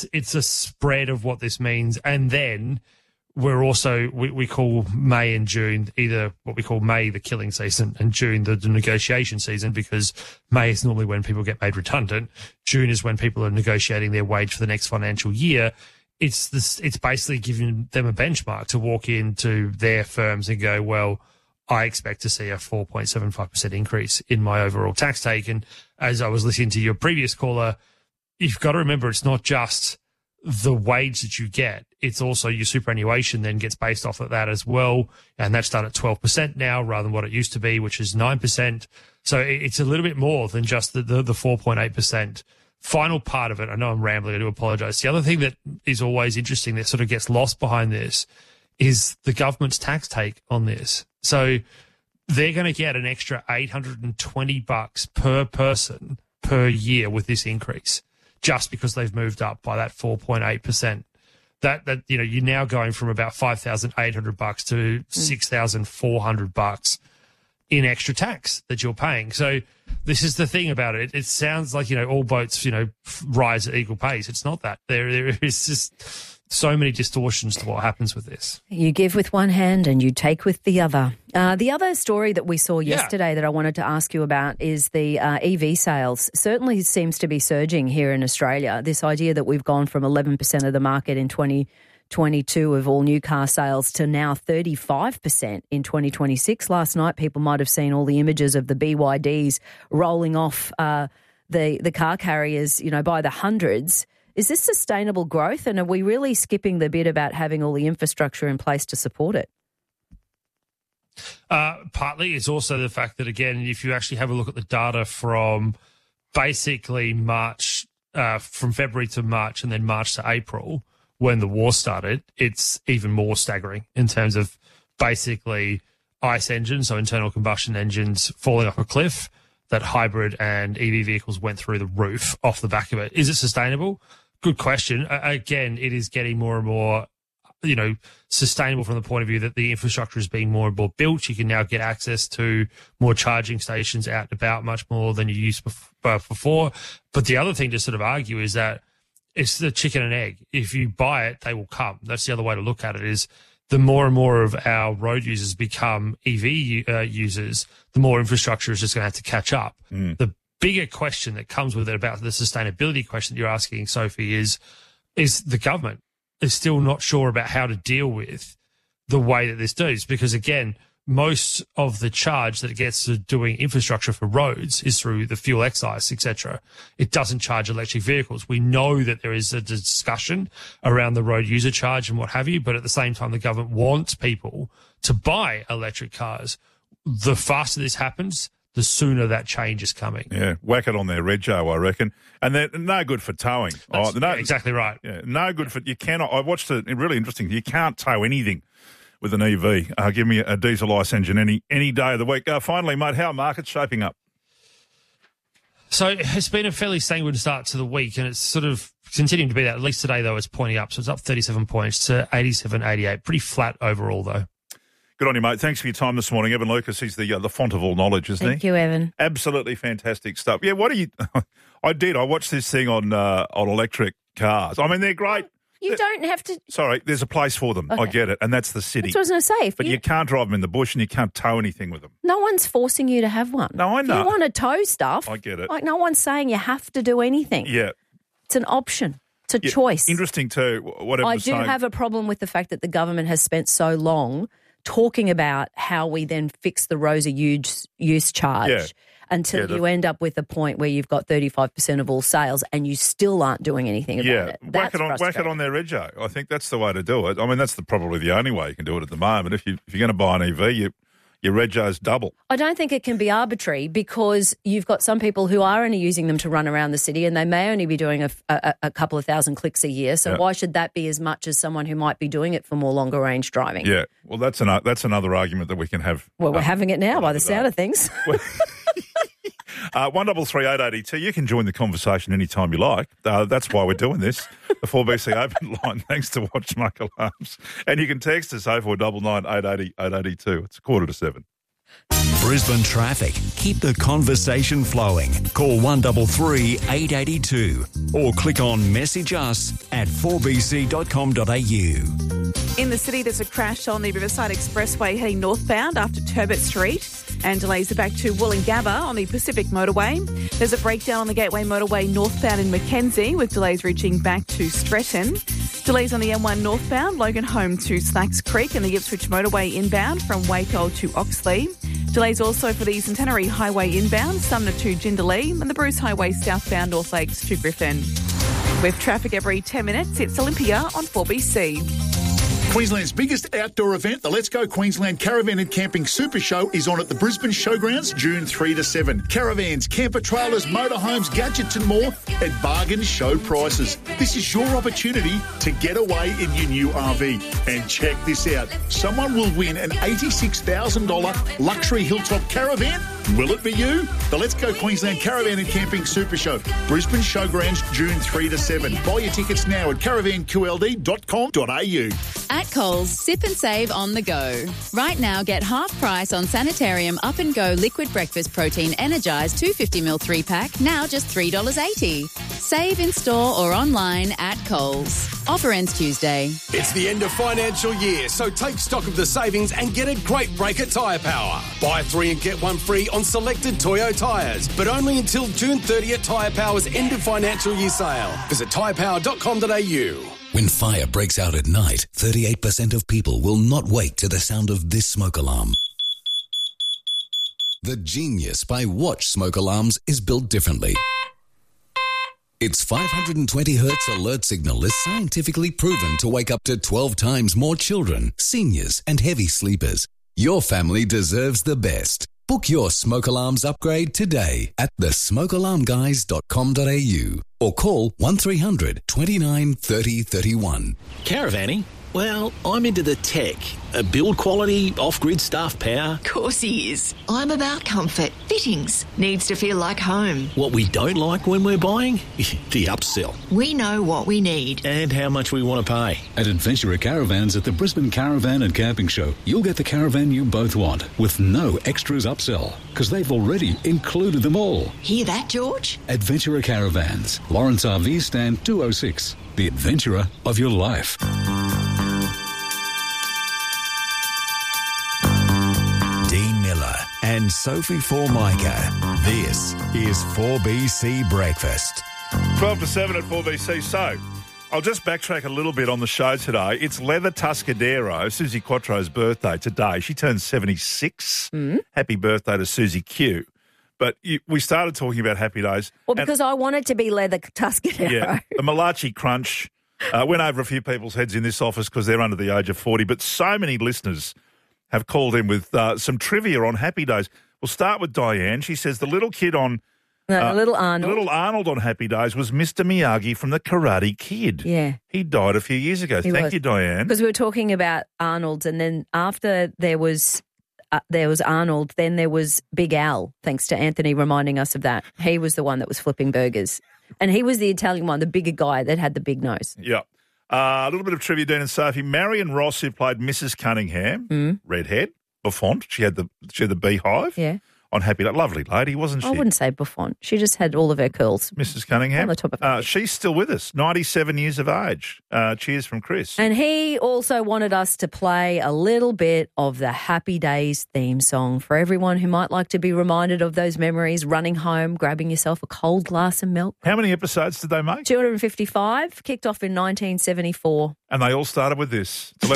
it's a spread of what this means. And then we're also, we call May and June either what we call May, the killing season, and June, the negotiation season, because May is normally when people get made redundant. June is when people are negotiating their wage for the next financial year. It's basically giving them a benchmark to walk into their firms and go, well, I expect to see a 4.75% increase in my overall tax take. And as I was listening to your previous caller, you've got to remember it's not just the wage that you get, it's also your superannuation then gets based off of that as well. And that's done at 12% now rather than what it used to be, which is 9%. So it's a little bit more than just the 4.8%. Final part of it, I know I'm rambling, I do apologise. The other thing that is always interesting that sort of gets lost behind this is the government's tax take on this. So they're going to get an extra $820 per person per year with this increase, just because they've moved up by that 4.8%. That you're now going from about $5,800 to $6,400 in extra tax that you're paying. So this is the thing about it. It sounds like, all boats, rise at equal pace. It's not that. There is just so many distortions to what happens with this. You give with one hand and you take with the other. The other story that we saw yesterday that I wanted to ask you about is the EV sales. Certainly seems to be surging here in Australia. This idea that we've gone from 11% of the market in 2022 of all new car sales to now 35% in 2026. Last night, people might have seen all the images of the BYDs rolling off the car carriers, by the hundreds. Is this sustainable growth, and are we really skipping the bit about having all the infrastructure in place to support it? Partly it's also the fact that, again, if you actually have a look at the data from basically March, from February to March and then March to April, when the war started, it's even more staggering in terms of basically ICE engines, so internal combustion engines, falling off a cliff, that hybrid and EV vehicles went through the roof off the back of it. Is it sustainable? Good question. Again, it is getting more and more, sustainable from the point of view that the infrastructure is being more and more built. You can now get access to more charging stations out and about much more than you used before. But the other thing to sort of argue is that it's the chicken and egg. If you buy it, they will come. That's the other way to look at it, is the more and more of our road users become EV users, the more infrastructure is just going to have to catch up. The bigger question that comes with it about the sustainability question that you're asking, Sophie, is the government is still not sure about how to deal with the way that this does, because, again, most of the charge that it gets to doing infrastructure for roads is through the fuel excise, etc. It doesn't charge electric vehicles. We know that there is a discussion around the road user charge and what have you, but at the same time, the government wants people to buy electric cars. The faster this happens, the sooner that change is coming. Yeah, whack it on their rego, I reckon. And they're no good for towing. Exactly right. Yeah, no good for, you cannot, I watched it, really interesting, you can't tow anything with an EV. Give me a diesel ice engine any day of the week. Finally, mate, how are markets shaping up? So it's been a fairly sanguine start to the week, and it's sort of continuing to be that. At least today, though, it's pointing up. So it's up 37 points to 87.88. Pretty flat overall, though. Good on you, mate. Thanks for your time this morning. Evan Lucas, he's the font of all knowledge, isn't he? Thank you, Evan. Absolutely fantastic stuff. Yeah, what do you... I watched this thing on electric cars. I mean, they're great. You don't have to... Sorry, there's a place for them. Okay. I get it, and that's the city. That's what I was going to say. But you can't drive them in the bush and you can't tow anything with them. No one's forcing you to have one. No, I know. If you want to tow stuff... I get it. Like, no one's saying you have to do anything. Yeah. It's an option. It's a choice. Interesting too, whatever I do have a problem with the fact that the government has spent so long talking about how we then fix the Rosa use charge until you end up with a point where you've got 35% of all sales and you still aren't doing anything about it. Whack it on their rego. I think that's the way to do it. I mean, that's probably the only way you can do it at the moment. If you're going to buy an EV, your rego's double. I don't think it can be arbitrary, because you've got some people who are only using them to run around the city and they may only be doing a couple of thousand clicks a year. So why should that be as much as someone who might be doing it for more longer range driving? Yeah, well, that's another argument that we can have. Well, we're having it now by the sound of things. 133882. You can join the conversation anytime you like. That's why we're doing this. The 4BC open line, thanks to Watch Smoke Alarms. And you can text us 0499 880 882. It's 6:45. Brisbane traffic. Keep the conversation flowing. Call 133 882 or click on message us at 4bc.com.au. In the city, there's a crash on the Riverside Expressway heading northbound after Turbot Street, and delays are back to Wollongabba on the Pacific Motorway. There's a breakdown on the Gateway Motorway northbound in Mackenzie, with delays reaching back to Stretton. Delays on the M1 northbound, Logan Home to Slacks Creek, and the Ipswich Motorway inbound from Waco to Oxley. Delays also for the Centenary Highway inbound, Sumner to Jindalee, and the Bruce Highway southbound North Lakes to Griffin. With traffic every 10 minutes, it's Olympia on 4BC. Queensland's biggest outdoor event, the Let's Go Queensland Caravan and Camping Super Show, is on at the Brisbane Showgrounds June 3 to 7. Caravans, camper trailers, motorhomes, gadgets and more at bargain show prices. This is your opportunity to get away in your new RV. And check this out. Someone will win an $86,000 luxury hilltop caravan. Will it be you? The Let's Go Queensland Caravan and Camping Super Show, Brisbane Showgrounds June 3 to 7. Buy your tickets now at caravanqld.com.au. At Coles, sip and save on the go. Right now, get half price on Sanitarium Up and Go Liquid Breakfast Protein Energised 250ml 3-pack, now just $3.80. Save in store or online at Coles. Offer ends Tuesday. It's the end of financial year, so take stock of the savings and get a great break at Tyre Power. Buy 3 and get 1 free on selected Toyo tyres, but only until June 30 at Tyre Power's end of financial year sale. Visit tyrepower.com.au. When fire breaks out at night, 38% of people will not wake to the sound of this smoke alarm. The Genius by Watch smoke alarms is built differently. Its 520 Hz alert signal is scientifically proven to wake up to 12 times more children, seniors and heavy sleepers. Your family deserves the best. Book your smoke alarms upgrade today at thesmokealarmguys.com.au or call 1300 29 30 31. Caravanning? Well, I'm into the tech. Build quality, off-grid staff power. Of course he is. I'm about comfort. Fittings. Needs to feel like home. What we don't like when we're buying? The upsell. We know what we need. And how much we want to pay. At Adventurer Caravans at the Brisbane Caravan and Camping Show, you'll get the caravan you both want with no extras upsell because they've already included them all. Hear that, George? Adventurer Caravans, Lawrence RV Stand 206. The adventurer of your life. And Sophie Formica. This is 4BC Breakfast. 12 to 7 at 4BC. So, I'll just backtrack a little bit on the show today. It's Leather Tuscadero, Susie Quattro's birthday today. She turns 76. Happy birthday to Susie Q. But we started talking about happy days. Well, because I want it to be Leather Tuscadero. Yeah, a Malachi Crunch. Went over a few people's heads in this office because they're under the age of 40, but so many listeners have called in with some trivia on happy days. We'll start with Diane. She says the little kid on... little Arnold. The little Arnold on happy days was Mr. Miyagi from The Karate Kid. Yeah. He died a few years ago. Thank you, Diane. Because we were talking about Arnold, and then after there was Arnold, then there was Big Al, thanks to Anthony reminding us of that. He was the one that was flipping burgers. And he was the Italian one, the bigger guy that had the big nose. Yeah. A little bit of trivia, Dean and Sophie. Marion Ross, who played Mrs. Cunningham, redhead, Buffon. She had the beehive. Yeah. On Happy Day. Lovely lady, wasn't she? I wouldn't say Buffon. She just had all of her curls. Mrs. Cunningham. On the top of her. She's still with us, 97 years of age. Cheers from Chris. And he also wanted us to play a little bit of the Happy Days theme song for everyone who might like to be reminded of those memories, running home, grabbing yourself a cold glass of milk. How many episodes did they make? 255, kicked off in 1974. And they all started with this.